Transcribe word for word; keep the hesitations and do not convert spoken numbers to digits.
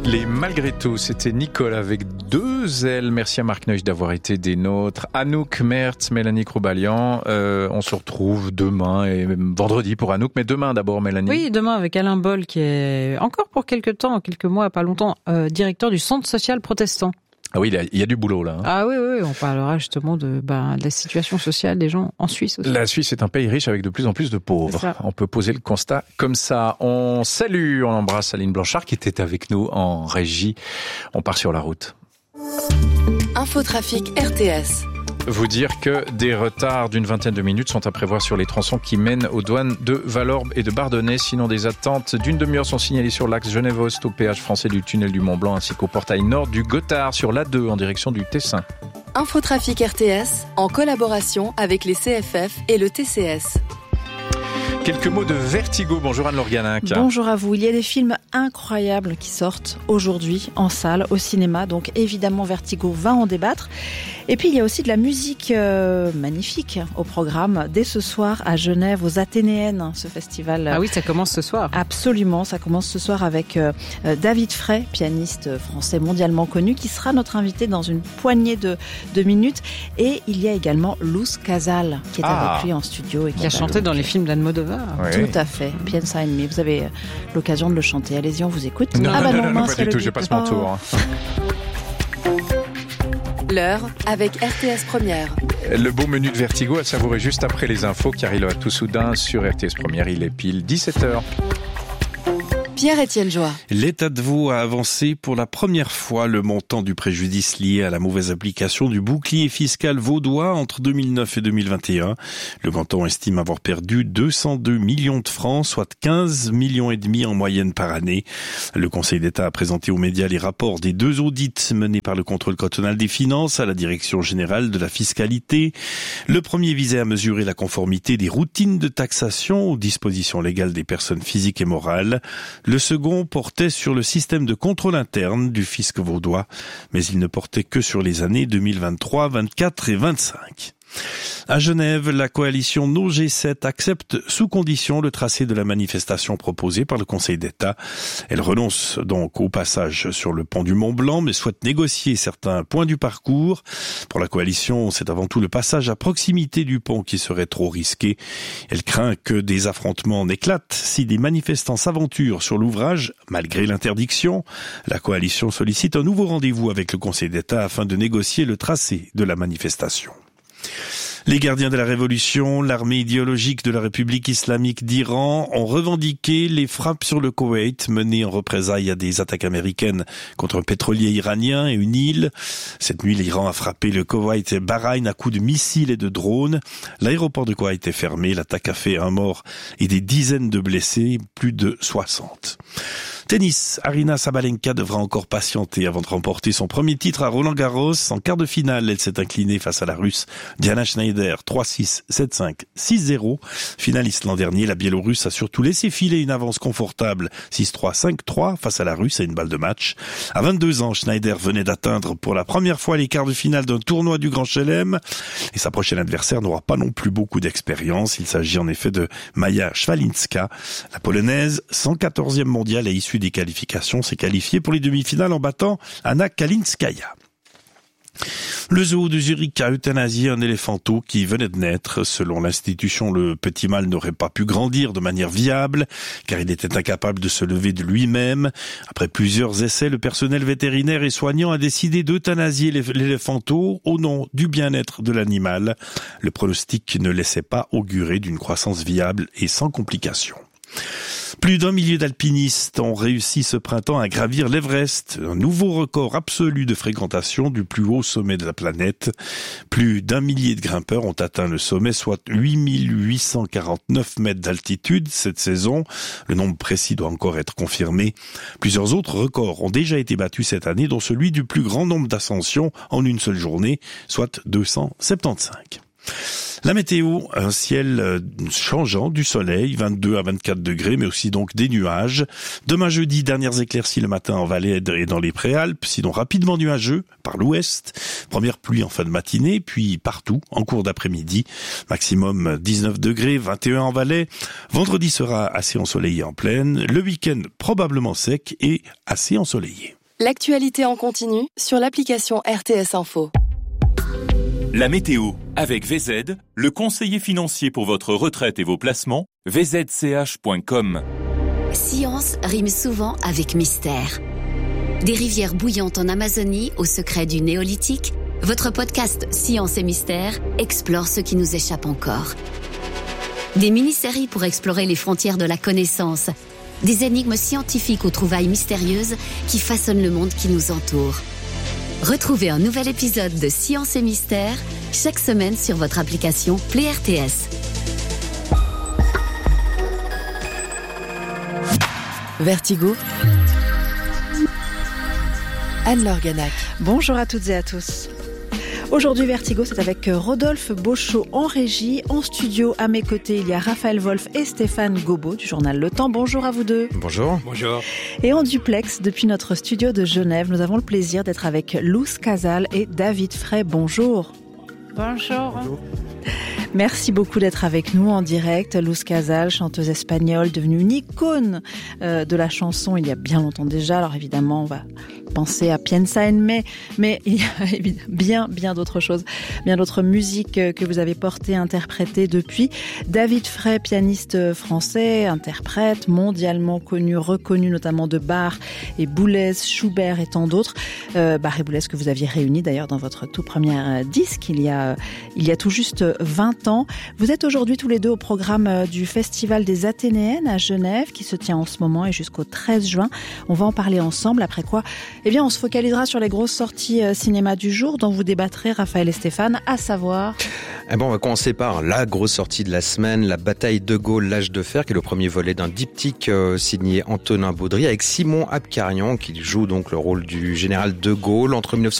Les Malgré tout, c'était Nicole avec deux L. Merci à Marc Neuch d'avoir été des nôtres. Anouk Mertz, Mélanie Croubalian. Euh, on se retrouve demain et vendredi pour Anouk, mais demain d'abord, Mélanie. Oui, demain avec Alain Boll qui est encore pour quelques temps, quelques mois, pas longtemps, euh, directeur du Centre social protestant. Ah oui, il y a du boulot là. Hein. Ah oui, oui, on parlera justement de, bah, de la situation sociale des gens en Suisse aussi. La Suisse est un pays riche avec de plus en plus de pauvres. On peut poser le constat comme ça. On salue, on embrasse Aline Blanchard qui était avec nous en régie. On part sur la route. Infotrafic R T S. Vous dire que des retards d'une vingtaine de minutes sont à prévoir sur les tronçons qui mènent aux douanes de Valorbe et de Bardonnay. Sinon, des attentes d'une demi-heure sont signalées sur l'axe Genève-Ost, au péage français du tunnel du Mont-Blanc, ainsi qu'au portail nord du Gothard sur l'A deux en direction du Tessin. Infotrafic R T S, en collaboration avec les C F F et le T C S. Quelques mots de Vertigo. Bonjour Anne Lorganinck. Bonjour à vous. Il y a des films incroyables qui sortent aujourd'hui en salle, au cinéma. Donc évidemment, Vertigo va en débattre. Et puis il y a aussi de la musique euh, magnifique au programme dès ce soir à Genève, aux Athénéennes, ce festival. Ah oui, ça commence ce soir. Absolument, ça commence ce soir avec euh, David Frey, pianiste français mondialement connu, qui sera notre invité dans une poignée de, de minutes. Et il y a également Luz Casal, qui est ah. avec lui en studio. Et qui a chanté dans les films d'Almodovar. Oui. Tout à fait, Piensa en mí. Vous avez l'occasion de le chanter. Allez-y, on vous écoute. Non, ah bah non, non, non, mince, non pas du tout, je passe mon tour. L'heure avec R T S Première. Le beau menu de Vertigo à savourer juste après les infos, car il va tout soudain sur R T S Première. Il est pile dix-sept heures. Pierre-Étienne Joie. L'État de Vaud a avancé pour la première fois le montant du préjudice lié à la mauvaise application du bouclier fiscal vaudois entre deux mille neuf et deux mille vingt et un. Le canton estime avoir perdu deux cent deux millions de francs, soit quinze millions et demi en moyenne par année. Le Conseil d'État a présenté aux médias les rapports des deux audits menés par le contrôle cantonal des finances à la Direction générale de la fiscalité. Le premier visait à mesurer la conformité des routines de taxation aux dispositions légales des personnes physiques et morales. Le second portait sur le système de contrôle interne du fisc vaudois, mais il ne portait que sur les années deux mille vingt-trois, vingt-quatre et vingt-cinq. À Genève, la coalition No G sept accepte sous condition le tracé de la manifestation proposée par le Conseil d'État. Elle renonce donc au passage sur le pont du Mont-Blanc, mais souhaite négocier certains points du parcours. Pour la coalition, c'est avant tout le passage à proximité du pont qui serait trop risqué. Elle craint que des affrontements n'éclatent si des manifestants s'aventurent sur l'ouvrage, malgré l'interdiction. La coalition sollicite un nouveau rendez-vous avec le Conseil d'État afin de négocier le tracé de la manifestation. Les gardiens de la Révolution, l'armée idéologique de la République islamique d'Iran, ont revendiqué les frappes sur le Koweït menées en représailles à des attaques américaines contre un pétrolier iranien et une île. Cette nuit, l'Iran a frappé le Koweït et Bahreïn à coups de missiles et de drones. L'aéroport de Koweït est fermé. L'attaque a fait un mort et des dizaines de blessés, plus de soixante. Tennis, Aryna Sabalenka devra encore patienter avant de remporter son premier titre à Roland-Garros. En quart de finale, elle s'est inclinée face à la Russe Diana Schneider, trois six, sept cinq, six zéro. Finaliste l'an dernier, la Biélorusse a surtout laissé filer une avance confortable, six trois, cinq trois, face à la Russe à une balle de match. À vingt-deux ans, Schneider venait d'atteindre pour la première fois les quarts de finale d'un tournoi du Grand Chelem. Et sa prochaine adversaire n'aura pas non plus beaucoup d'expérience. Il s'agit en effet de Maja Swalinska. La Polonaise, cent quatorzième mondiale, est issue des qualifications, s'est qualifiée pour les demi-finales en battant Anna Kalinskaya. Le zoo de Zurich a euthanasié un éléphanteau qui venait de naître. Selon l'institution, le petit mâle n'aurait pas pu grandir de manière viable car il était incapable de se lever de lui-même. Après plusieurs essais, le personnel vétérinaire et soignant a décidé d'euthanasier l'éléphanteau au nom du bien-être de l'animal. Le pronostic ne laissait pas augurer d'une croissance viable et sans complications. Plus d'un millier d'alpinistes ont réussi ce printemps à gravir l'Everest, un nouveau record absolu de fréquentation du plus haut sommet de la planète. Plus d'un millier de grimpeurs ont atteint le sommet, soit huit mille huit cent quarante-neuf mètres d'altitude cette saison. Le nombre précis doit encore être confirmé. Plusieurs autres records ont déjà été battus cette année, dont celui du plus grand nombre d'ascensions en une seule journée, soit deux cent soixante-quinze. La météo, un ciel changeant, du soleil, vingt-deux à vingt-quatre degrés, mais aussi donc des nuages. Demain jeudi, dernières éclaircies le matin en Valais et dans les Préalpes, sinon rapidement nuageux par l'ouest. Première pluie en fin de matinée, puis partout en cours d'après-midi. Maximum dix-neuf degrés, vingt et un en Valais. Vendredi sera assez ensoleillé en plaine. Le week-end probablement sec et assez ensoleillé. L'actualité en continu sur l'application R T S Info. La météo avec V Z, le conseiller financier pour votre retraite et vos placements, v z c h point com. Science rime souvent avec mystère. Des rivières bouillantes en Amazonie au secret du néolithique, votre podcast Science et Mystère explore ce qui nous échappe encore. Des mini-séries pour explorer les frontières de la connaissance, des énigmes scientifiques aux trouvailles mystérieuses qui façonnent le monde qui nous entoure. Retrouvez un nouvel épisode de Science et Mystère chaque semaine sur votre application Play R T S. Vertigo. Anne-Laure Ganac. Bonjour à toutes et à tous. Aujourd'hui, Vertigo, c'est avec Rodolphe Beauchot en régie. En studio, à mes côtés, il y a Raphaël Wolf et Stéphane Gobot du journal Le Temps. Bonjour à vous deux. Bonjour. Bonjour. Et en duplex, depuis notre studio de Genève, nous avons le plaisir d'être avec Luz Casal et David Frey. Bonjour. Bonjour. Bonjour. Merci beaucoup d'être avec nous en direct. Luz Casal, chanteuse espagnole, devenue une icône euh, de la chanson il y a bien longtemps déjà. Alors évidemment, on va penser à Piensa en mí, mais il y a évidemment bien, bien d'autres choses, bien d'autres musiques que vous avez portées, interprétées depuis. David Frey, pianiste français, interprète, mondialement connu, reconnu notamment de Bach et Boulez, Schubert et tant d'autres. Euh, Bach et Boulez que vous aviez réunis d'ailleurs dans votre tout premier disque il y a, il y a tout juste vingt ans. Vous êtes aujourd'hui tous les deux au programme du Festival des Athénéennes à Genève qui se tient en ce moment et jusqu'au treize juin. On va en parler ensemble, après quoi eh bien, on se focalisera sur les grosses sorties cinéma du jour dont vous débattrez, Raphaël et Stéphane, à savoir... Eh ben, on va commencer par la grosse sortie de la semaine, La bataille de Gaulle, l'âge de fer, qui est le premier volet d'un diptyque euh, signé Antonin Baudry avec Simon Abkarian qui joue donc le rôle du général de Gaulle entre mille neuf cent